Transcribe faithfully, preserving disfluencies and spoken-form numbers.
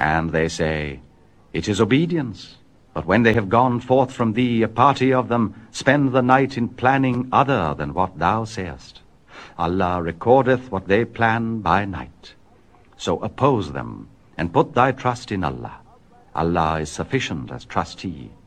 And they say, It is obedience. But when they have gone forth from thee, a party of them spend the night in planning other than what thou sayest. Allah recordeth what they plan by night. So oppose them, and put thy trust in Allah. Allah is sufficient as trustee.